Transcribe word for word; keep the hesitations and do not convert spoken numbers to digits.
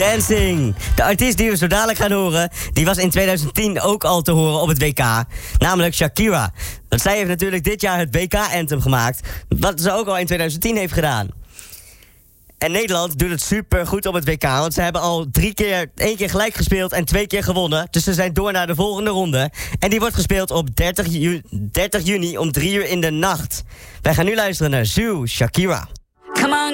Dancing. De artiest die we zo dadelijk gaan horen, die was in twintig tien ook al te horen op het W K. Namelijk Shakira. Want zij heeft natuurlijk dit jaar het W K-anthem gemaakt. Wat ze ook al in twintig tien heeft gedaan. En Nederland doet het super goed op het W K. Want ze hebben al drie keer, één keer gelijk gespeeld en twee keer gewonnen. Dus ze zijn door naar de volgende ronde. En die wordt gespeeld op dertig juni om drie uur in de nacht. Wij gaan nu luisteren naar Zoo, Shakira. Come on.